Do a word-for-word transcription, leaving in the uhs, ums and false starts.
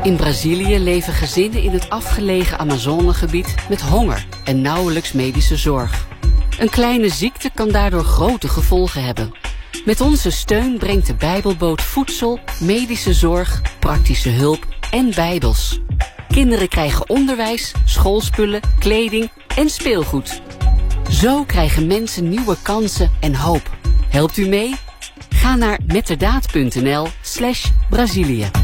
In Brazilië leven gezinnen in het afgelegen Amazonegebied met honger en nauwelijks medische zorg. Een kleine ziekte kan daardoor grote gevolgen hebben. Met onze steun brengt de Bijbelboot voedsel, medische zorg, praktische hulp en bijbels. Kinderen krijgen onderwijs, schoolspullen, kleding en speelgoed. Zo krijgen mensen nieuwe kansen en hoop. Helpt u mee? Ga naar metterdaad punt n l slash Brazilië.